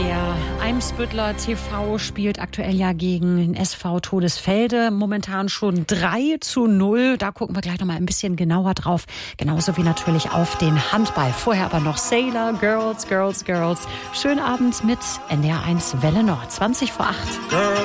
Der Eimsbüttler TV spielt aktuell ja gegen den SV Todesfelde. Momentan schon 3:0. Da gucken wir gleich noch mal ein bisschen genauer drauf. Genauso wie natürlich auf den Handball. Vorher aber noch Sailor, Girls. Schönen Abend mit NDR 1 Welle Nord. 20 vor 8.